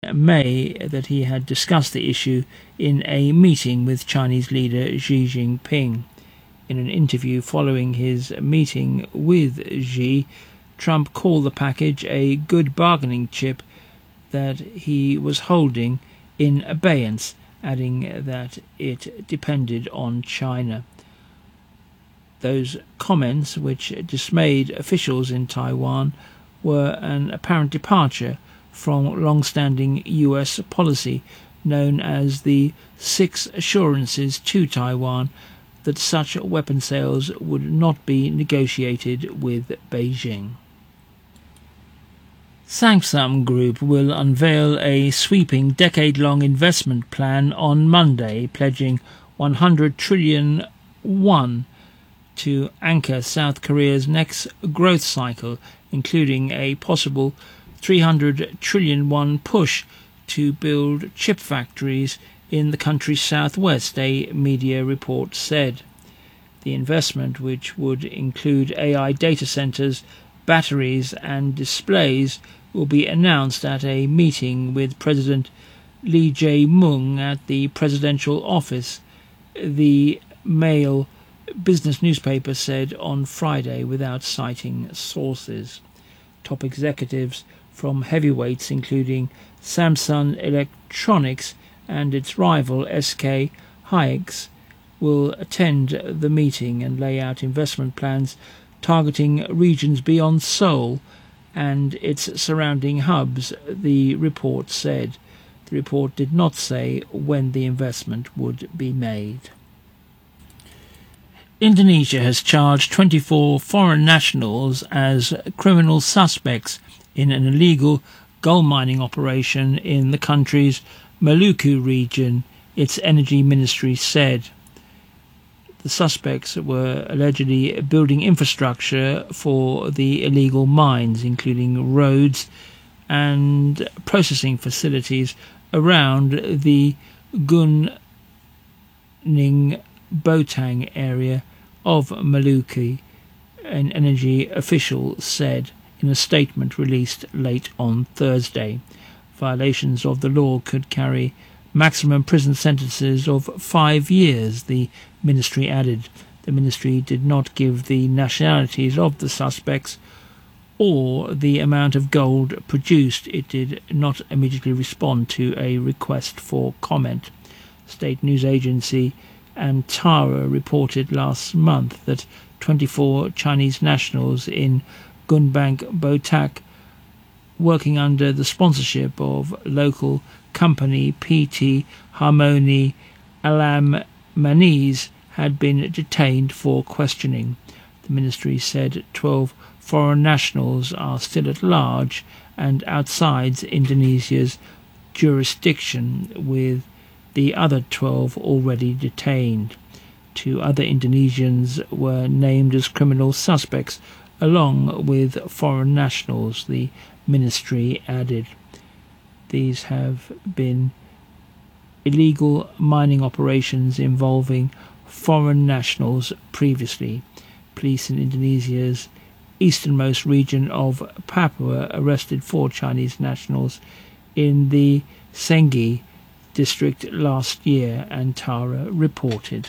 May that he had discussed the issue in a meeting with Chinese leader Xi Jinping. In an interview following his meeting with Xi, Trump called the package a good bargaining chip that he was holding in abeyance, adding that it depended on China. Those comments, which dismayed officials in Taiwan, were an apparent departure from long-standing US policy known as the Six Assurances to Taiwan that such weapon sales would not be negotiated with Beijing. Samsung Group will unveil a sweeping decade-long investment plan on Monday, pledging 100 trillion won to anchor South Korea's next growth cycle, including a possible 300 trillion won push to build chip factories in the country's southwest, a media report said. The investment, which would include AI data centers, batteries and displays, will be announced at a meeting with President Lee Jae-myung at the presidential office, the Mail business newspaper said on Friday without citing sources. Top executives from heavyweights including Samsung Electronics and its rival SK Hynix will attend the meeting and lay out investment plans targeting regions beyond Seoul and its surrounding hubs, the report said. The report did not say when the investment would be made. Indonesia has charged 24 foreign nationals as criminal suspects in an illegal gold mining operation in the country's Maluku region, its energy ministry said. The suspects were allegedly building infrastructure for the illegal mines, including roads and processing facilities around the Gunung Botang area of Maluku, an energy official said in a statement released late on Thursday. Violations of the law could carry maximum prison sentences of 5 years, the ministry added. The ministry did not give the nationalities of the suspects or the amount of gold produced. It did not immediately respond to a request for comment. State news agency Antara reported last month that 24 Chinese nationals in Gunung Botang, working under the sponsorship of local company PT Harmony Alam Manis, had been detained for questioning. The ministry said 12 foreign nationals are still at large and outside Indonesia's jurisdiction, with the other 12 already detained. 2 other Indonesians were named as criminal suspects along with foreign nationals, the ministry added. These have been illegal mining operations involving foreign nationals previously. Police in Indonesia's easternmost region of Papua arrested 4 Chinese nationals in the Sengi district last year, Antara reported.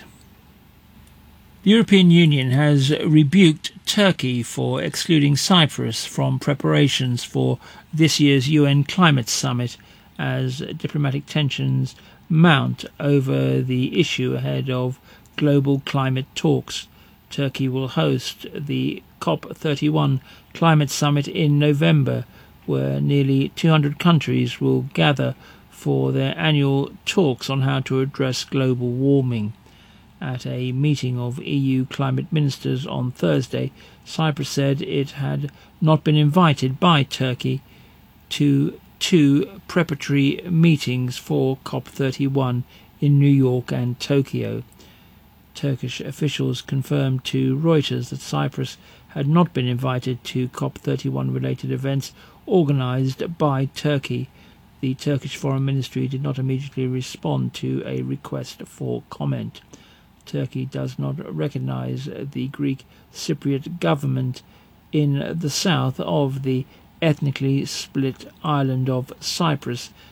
The European Union has rebuked Turkey for excluding Cyprus from preparations for this year's UN climate summit as diplomatic tensions mount over the issue ahead of global climate talks. Turkey will host the COP31 climate summit in November, where nearly 200 countries will gather for their annual talks on how to address global warming. At a meeting of EU climate ministers on Thursday, Cyprus said it had not been invited by Turkey to 2 preparatory meetings for COP31 in New York and Tokyo. Turkish officials confirmed to Reuters that Cyprus had not been invited to COP31 related events organised by Turkey. The Turkish Foreign Ministry did not immediately respond to a request for comment. Turkey does not recognise the Greek Cypriot government in the south of the ethnically split island of Cyprus,